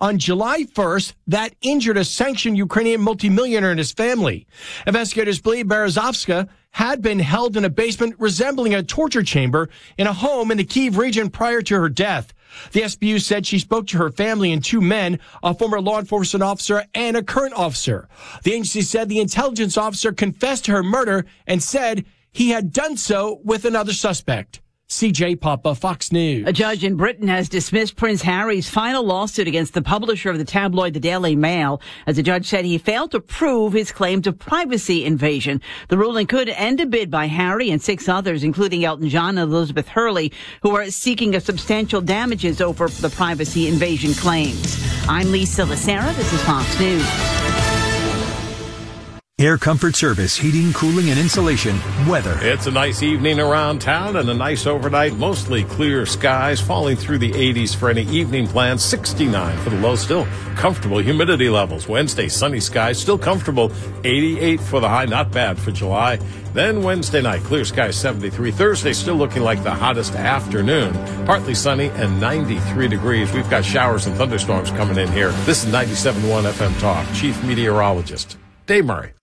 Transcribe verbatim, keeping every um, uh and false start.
on July first that injured a sanctioned Ukrainian multimillionaire and his family. Investigators believe Berezovska had been held in a basement resembling a torture chamber in a home in the Kyiv region prior to her death. The S B U said she spoke to her family and two men, a former law enforcement officer and a current officer. The agency said the intelligence officer confessed to her murder and said he had done so with another suspect. C J Papa, Fox News. A judge in Britain has dismissed Prince Harry's final lawsuit against the publisher of the tabloid The Daily Mail, as the judge said he failed to prove his claim to privacy invasion. The ruling could end a bid by Harry and six others, including Elton John and Elizabeth Hurley, who are seeking a substantial damages over the privacy invasion claims. I'm Lisa Lacera. This is Fox News. Air Comfort Service, heating, cooling, and insulation. Weather. It's a nice evening around town and a nice overnight. Mostly clear skies, falling through the eighties for any evening plans. sixty-nine for the low, still comfortable humidity levels. Wednesday, sunny skies, still comfortable. eighty-eight for the high, not bad for July. Then Wednesday night, clear skies, seventy-three. Thursday, still looking like the hottest afternoon. Partly sunny and ninety-three degrees. We've got showers and thunderstorms coming in here. This is ninety-seven point one F M Talk. Chief Meteorologist Dave Murray.